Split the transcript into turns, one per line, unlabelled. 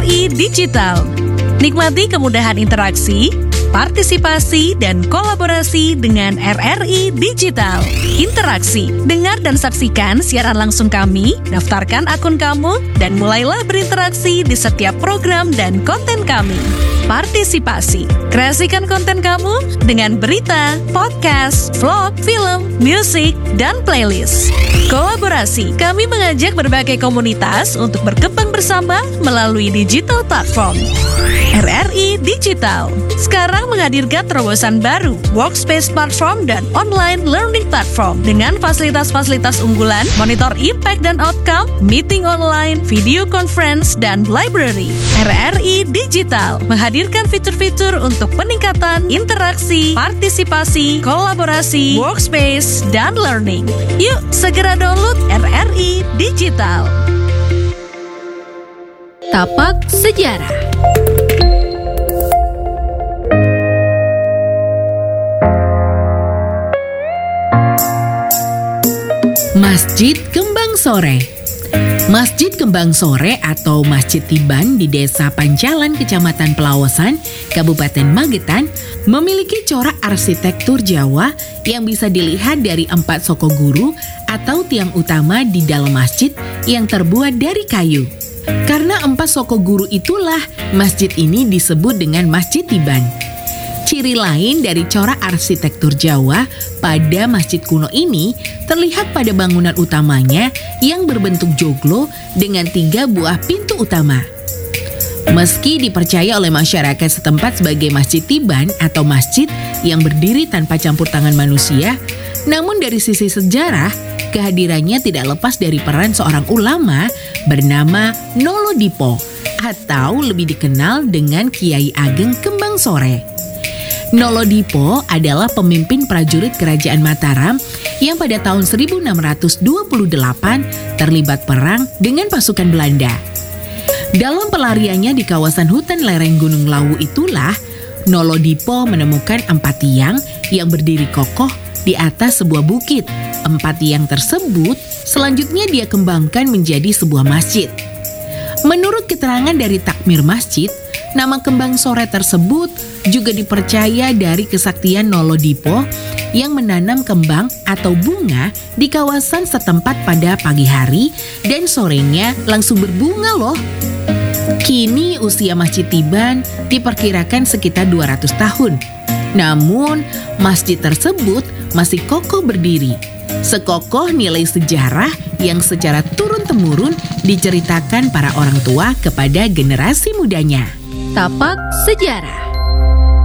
RRI Digital. Nikmati kemudahan interaksi, partisipasi, dan kolaborasi dengan RRI Digital. Interaksi, dengar dan saksikan siaran langsung kami, daftarkan akun kamu, dan mulailah berinteraksi di setiap program dan konten kami. Partisipasi, kreasikan konten kamu dengan berita, podcast, vlog, film, musik, dan playlist. Kolaborasi, kami mengajak berbagai komunitas untuk berkembang bersama melalui digital platform. RRI Digital sekarang menghadirkan terobosan baru, workspace platform dan online learning platform dengan fasilitas-fasilitas unggulan, monitor impact dan outcome, meeting online, video conference, dan library. RRI Digital menghadirkan fitur-fitur untuk peningkatan interaksi, partisipasi, kolaborasi, workspace, dan learning. Yuk, segera download RRI Digital.
Tapak Sejarah. Masjid Kembang Sore. Masjid Kembang Sore atau Masjid Tiban di Desa Pancalan, Kecamatan Pelawasan, Kabupaten Magetan, memiliki corak arsitektur Jawa yang bisa dilihat dari 4 soko guru atau tiang utama di dalam masjid yang terbuat dari kayu. Karena 4 soko guru itulah masjid ini disebut dengan Masjid Tiban. Ciri lain dari corak arsitektur Jawa pada masjid kuno ini terlihat pada bangunan utamanya yang berbentuk joglo dengan 3 buah pintu utama. Meski dipercaya oleh masyarakat setempat sebagai Masjid Tiban atau masjid yang berdiri tanpa campur tangan manusia, namun dari sisi sejarah, kehadirannya tidak lepas dari peran seorang ulama bernama Nolodipo atau lebih dikenal dengan Kiai Ageng Kembang Sore. Nolodipo adalah pemimpin prajurit Kerajaan Mataram yang pada tahun 1628 terlibat perang dengan pasukan Belanda. Dalam pelariannya di kawasan hutan lereng Gunung Lawu itulah, Nolodipo menemukan 4 tiang yang berdiri kokoh di atas sebuah bukit. 4 tiang tersebut selanjutnya dia kembangkan menjadi sebuah masjid. Menurut keterangan dari takmir masjid, nama Kembang Sore tersebut juga dipercaya dari kesaktian Nolodipo yang menanam kembang atau bunga di kawasan setempat pada pagi hari dan sorenya langsung berbunga loh. Kini usia Masjid Tiban diperkirakan sekitar 200 tahun. Namun masjid tersebut masih kokoh berdiri. Sekokoh nilai sejarah yang secara turun-temurun diceritakan para orang tua kepada generasi mudanya.
Tapak Sejarah.